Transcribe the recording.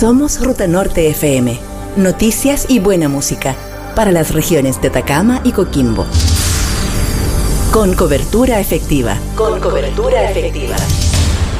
Somos Ruta Norte FM. Noticias y buena música para las regiones de Atacama y Coquimbo. Con cobertura efectiva. Con cobertura efectiva.